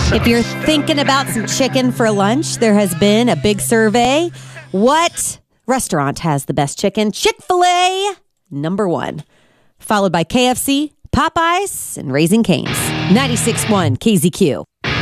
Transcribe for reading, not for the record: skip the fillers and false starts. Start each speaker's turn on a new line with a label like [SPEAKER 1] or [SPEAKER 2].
[SPEAKER 1] If you're thinking about some chicken for lunch, there has been a big survey. What restaurant has the best chicken? Chick-fil-A, number one, followed by KFC, Popeyes, and Raising Cane's. 96.1 KZQ.